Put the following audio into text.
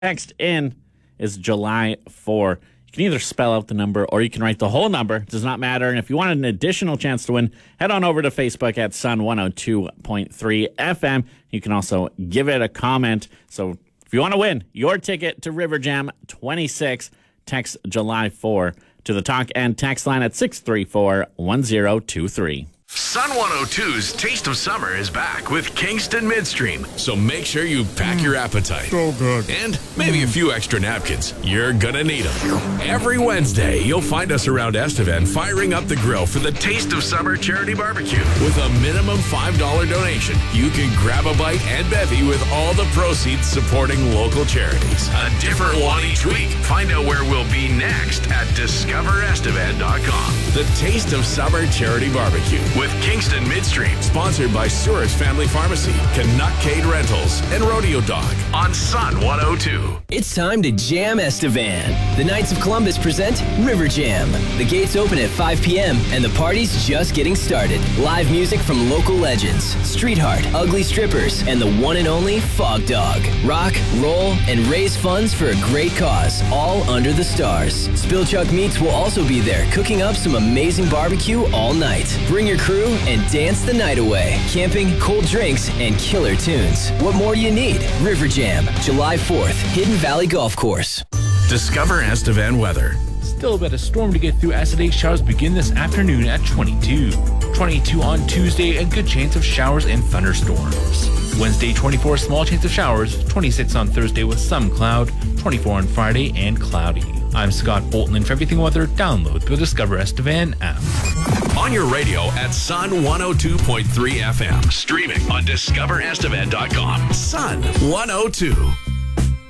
Text in is July 4. You can either spell out the number or you can write the whole number. It does not matter. And if you want an additional chance to win, head on over to Facebook at Sun 102.3 FM. You can also give it a comment. So if you want to win your ticket to River Jam 26, text July 4 to the talk and text line at 634-1023. Sun 102's Taste of Summer is back with Kingston Midstream. So make sure you pack your appetite. So good. And maybe a few extra napkins. You're gonna need them. Every Wednesday, you'll find us around Estevan firing up the grill for the Taste of Summer charity barbecue. With a minimum $5 donation, you can grab a bite and bevy with all the proceeds supporting local charities. A different one each week. Find out where we'll be next at discoverestevan.com. The Taste of Summer charity barbecue with Kingston Midstream, sponsored by Sewer's Family Pharmacy, Canuckade Rentals, and Rodeo Dog on Sun 102. It's time to jam Estevan. The Knights of Columbus present River Jam. The gates open at 5 p.m. and the party's just getting started. Live music from local legends, Streetheart, Ugly Strippers, and the one and only Fog Dog. Rock, roll, and raise funds for a great cause, all under the stars. Spillchuck Meats will also be there, cooking up some amazing barbecue all night. Bring your crew and dance the night away. Camping, cold drinks, and killer tunes. What more do you need? River Jam, July 4th, Hidden Valley Golf Course. Discover Estevan weather. Still a bit of storm to get through as today's showers begin this afternoon at 22. 22 on Tuesday, a good chance of showers and thunderstorms. Wednesday, 24, small chance of showers. 26 on Thursday with some cloud. 24 on Friday and cloudy. I'm Scott Bolton, and for everything weather, download the Discover Estevan app. On your radio at Sun 102.3 FM. Streaming on discoverestevan.com. Sun 102.